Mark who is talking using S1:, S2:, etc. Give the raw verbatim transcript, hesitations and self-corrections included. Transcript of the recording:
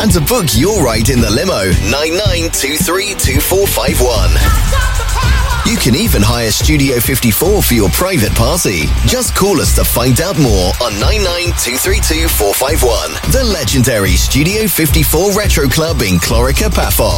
S1: And to book your ride in the limo, nine nine two three two four five one. You can even hire Studio fifty-four for your private party. Just call us to find out more on nine nine two three two four five one. The legendary Studio fifty-four Retro Club in Clorica Paphos.